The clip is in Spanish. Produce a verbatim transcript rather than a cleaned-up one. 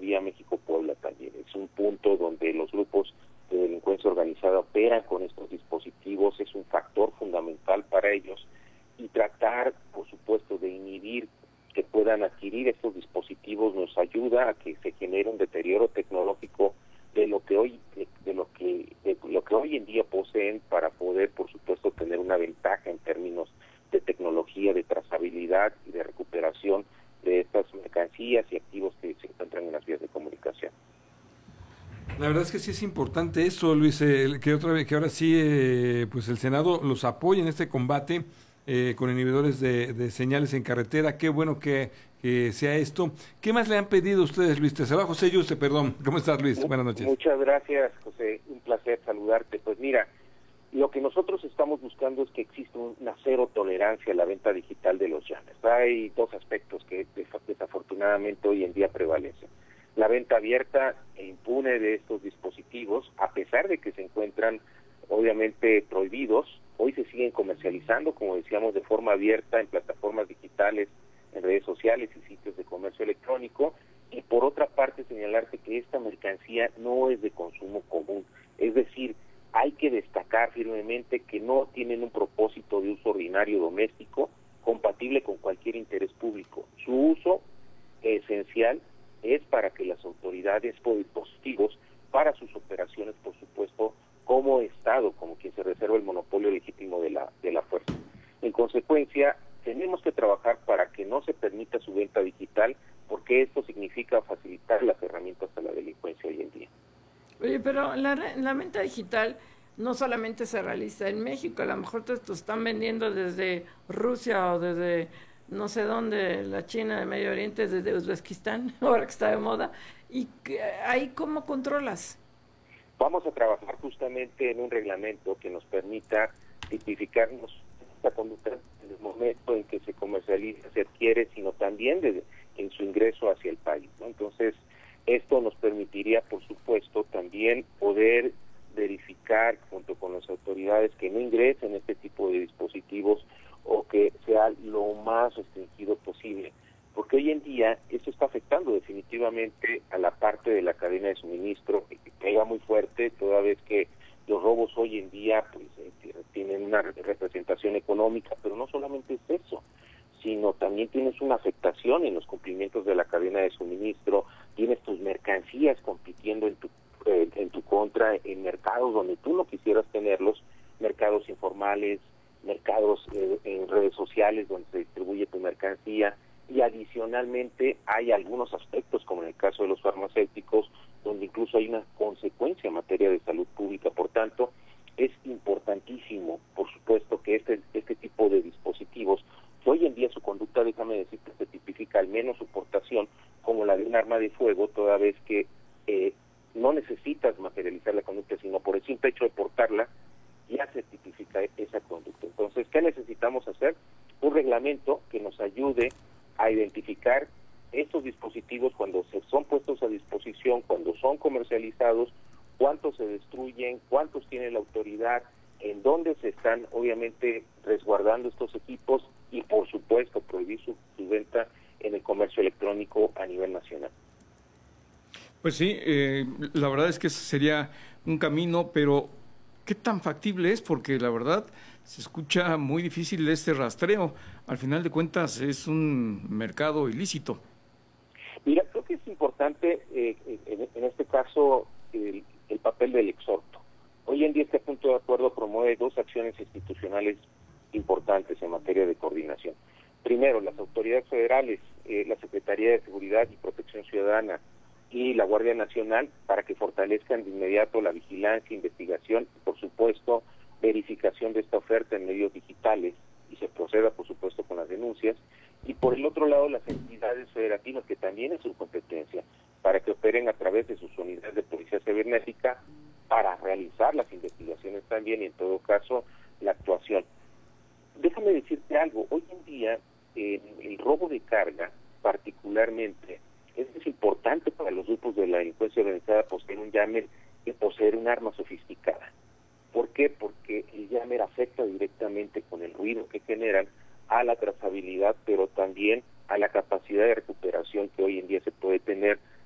vía México-Puebla también. Es un punto donde los grupos de delincuencia organizada operan con estos dispositivos, es un factor fundamental para ellos, y tratar, por supuesto, de inhibir que puedan adquirir estos dispositivos nos ayuda a que se genere un deterioro tecnológico de lo que hoy de, de lo que de lo que hoy en día poseen, para poder, por supuesto, tener una ventaja en términos de tecnología, de trazabilidad y de recuperación de estas mercancías y activos que se encuentran en las vías de comunicación. La verdad es que sí es importante eso, Luis, eh, que otra vez, que ahora sí, eh, pues el Senado los apoya en este combate eh, con inhibidores de, de señales en carretera. Qué bueno que, que sea esto. ¿Qué más le han pedido ustedes, Luis? Te saluda José Yuste, perdón. ¿Cómo estás, Luis? Mu- Buenas noches. Muchas gracias, José. Un placer saludarte. Pues mira, lo que nosotros estamos buscando es que exista una cero tolerancia a la venta digital de los llames. Hay dos aspectos que desafortunadamente hoy en día prevalecen. La venta abierta e impune de estos dispositivos, a pesar de que se encuentran obviamente prohibidos, hoy se siguen comercializando, como decíamos, de forma abierta en plataformas digitales, en redes sociales y sitios de comercio electrónico. Y por otra parte, señalarte que esta mercancía no es de consumo común, es decir, hay que destacar firmemente que no tienen un propósito de uso ordinario doméstico compatible con cualquier interés público. Su uso esencial es para que las autoridades o dispositivos para sus operaciones, por supuesto, como Estado, como quien se reserva el monopolio legítimo de la de la fuerza. En consecuencia, tenemos que trabajar para que no se permita su venta digital, porque esto significa facilitar las herramientas a la delincuencia hoy en día. Oye, pero la, la venta digital no solamente se realiza en México, a lo mejor te, te están vendiendo desde Rusia o desde no sé dónde, la China, de Medio Oriente, desde Uzbekistán, ahora que está de moda, y que, ahí ¿cómo controlas? Vamos a trabajar justamente en un reglamento que nos permita tipificarnos esta conducta en el momento en que se comercializa, se adquiere, sino también desde, en su ingreso hacia el país, ¿no? Entonces, esto nos permitiría, por supuesto, también poder verificar junto con las autoridades que no ingresen este tipo de dispositivos o que sea lo más restringido posible, porque hoy en día esto está afectando definitivamente a la parte de la cadena de suministro, que pega muy fuerte, toda vez que los robos hoy en día pues eh, tienen una representación económica, pero no solamente es eso, sino también tienes una afectación en los cumplimientos de la cadena de suministro, tienes tus mercancías compitiendo en tu eh, en tu contra en mercados donde tú no quisieras tenerlos, mercados informales, mercados eh, en redes sociales donde se distribuye tu mercancía, y adicionalmente hay algunos aspectos, como en el caso de los farmacéuticos, donde incluso hay una consecuencia en materia de salud pública. Por tanto, es importantísimo, por supuesto, que este este tipo de dispositivos, que hoy en día su conducta, déjame decir que se tipifica al menos su portación como la de un arma de fuego, toda vez que eh, no necesitas materializar la conducta, sino por el simple hecho de portarla, ya se tipifica esa conducta. Entonces, ¿qué necesitamos hacer? Un reglamento que nos ayude a identificar estos dispositivos cuando se son puestos a disposición, cuando son comercializados, cuántos se destruyen, cuántos tiene la autoridad, en dónde se están obviamente resguardando estos equipos y por supuesto prohibir su, su venta en el comercio electrónico a nivel nacional. Pues sí, eh, la verdad es que ese sería un camino, pero ¿qué tan factible es? Porque la verdad se escucha muy difícil este rastreo. Al final de cuentas es un mercado ilícito. Mira, creo que es importante eh, en, en este caso el, el papel del exhorto. Hoy en día este punto de acuerdo promueve dos acciones institucionales importantes en materia de coordinación. Primero, las autoridades federales, eh, la Secretaría de Seguridad y Protección Ciudadana y la Guardia Nacional, para que fortalezcan de inmediato la vigilancia, investigación y, por supuesto, verificación de esta oferta en medios digitales, y se proceda, por supuesto, con las denuncias. Y por el otro lado, las entidades federativas, que también es su competencia, para que operen a través de sus unidades de policía cibernética para realizar las investigaciones también y, en todo caso, la actuación. Déjame decirte algo, hoy en día eh, el robo de carga, particularmente, es, es importante para los grupos de la delincuencia organizada poseer un jammer y poseer un arma sofisticada. ¿Por qué? Porque el jammer afecta directamente con el ruido que generan a la trazabilidad, pero también a la capacidad de recuperación que hoy en día se puede tener